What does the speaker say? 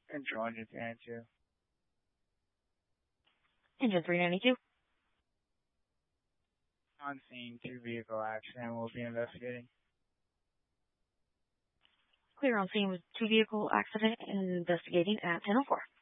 Control engine 392. Engine 392. On scene, two vehicle accident. We'll be investigating. Clear on scene with two vehicle accident and investigating at 10:04.